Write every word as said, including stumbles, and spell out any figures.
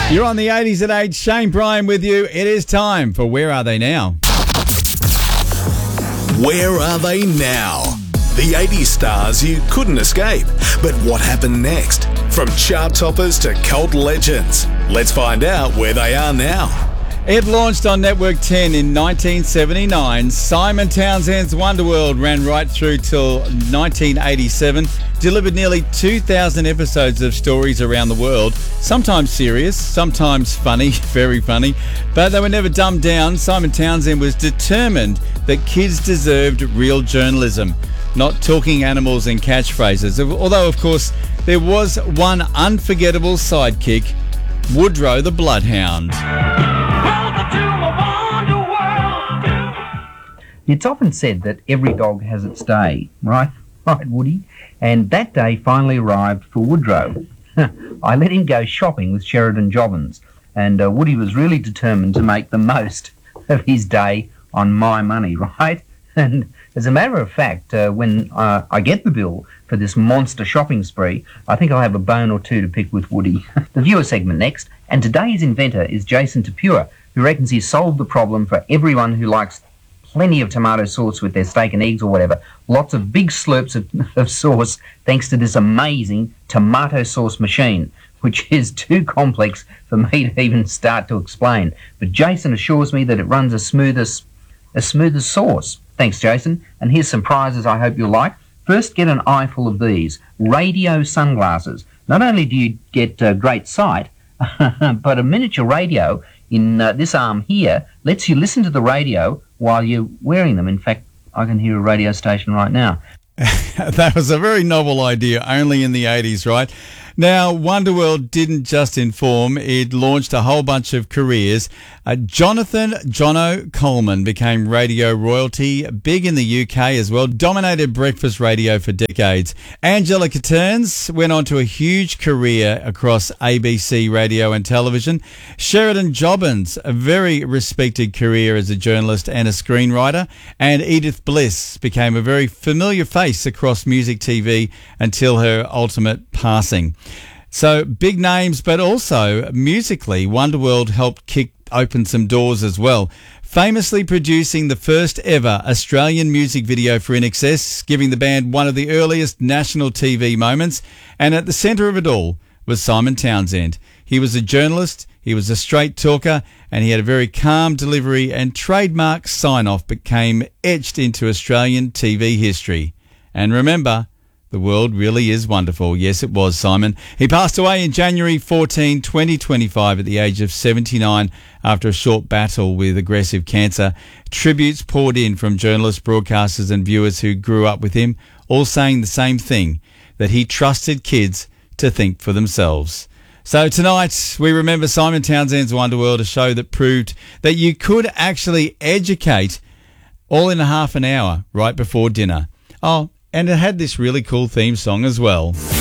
You're on the eighties at eight. Shane Bryan with you. It is time for Where Are They Now? Where Are They Now? The eighties stars you couldn't escape. But what happened next? From chart toppers to cult legends. Let's find out where they are now. It launched on Network ten in nineteen seventy-nine. Simon Townsend's Wonderworld ran right through till nineteen eighty-seven. Delivered nearly two thousand episodes of stories around the world. Sometimes serious, sometimes funny, very funny. But they were never dumbed down. Simon Townsend was determined that kids deserved real journalism, not talking animals and catchphrases. Although, of course, there was one unforgettable sidekick, Woodrow the Bloodhound. It's often said that every dog has its day, right? Right, Woody? And that day finally arrived for Woodrow. I let him go shopping with Sheridan Jobbins, and uh, Woody was really determined to make the most of his day on my money, right? And as a matter of fact, uh, when uh, I get the bill for this monster shopping spree, I think I'll have a bone or two to pick with Woody. The viewer segment next, and today's inventor is Jason Tapua, who reckons he's solved the problem for everyone who likes plenty of tomato sauce with their steak and eggs or whatever. Lots of big slurps of, of sauce thanks to this amazing tomato sauce machine, which is too complex for me to even start to explain. But Jason assures me that it runs as smooth as, as smooth as sauce. Thanks, Jason. And here's some prizes I hope you'll like. First, get an eyeful of these radio sunglasses. Not only do you get uh, great sight, but a miniature radio in uh, this arm here lets you listen to the radio while you're wearing them. In fact, I can hear a radio station right now. That was a very novel idea, only in the eighties, right? Now, Wonderworld didn't just inform, it launched a whole bunch of careers. Uh, Jonathan Jono Coleman became radio royalty, big in the U K as well, dominated breakfast radio for decades. Angela Catterns went on to a huge career across A B C radio and television. Sheridan Jobbins, a very respected career as a journalist and a screenwriter. And Edith Bliss became a very familiar face across music T V until her ultimate passing. So big names, but also musically, Wonderworld helped kick open some doors as well, famously producing the first ever Australian music video for I N X S, giving the band one of the earliest national T V moments. And at the centre of it all was Simon Townsend. He was a journalist, he was a straight talker, and he had a very calm delivery, and trademark sign-off became etched into Australian T V history. And remember, the world really is wonderful. Yes, it was, Simon. He passed away in January fourteenth, twenty twenty-five at the age of seventy-nine after a short battle with aggressive cancer. Tributes poured in from journalists, broadcasters and viewers who grew up with him, all saying the same thing, that he trusted kids to think for themselves. So tonight we remember Simon Townsend's Wonderworld, a show that proved that you could actually educate all in a half an hour right before dinner. Oh, and it had this really cool theme song as well.